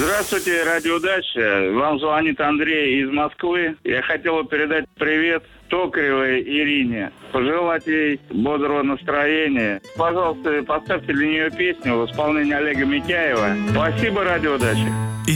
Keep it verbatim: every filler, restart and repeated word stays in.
Здравствуйте, Радио Дача. Вам звонит Андрей из Москвы. Я хотел бы передать привет Токаревой Ирине. Пожелать ей бодрого настроения. Пожалуйста, поставьте для нее песню в исполнении Олега Митяева. Спасибо, Радио Дача.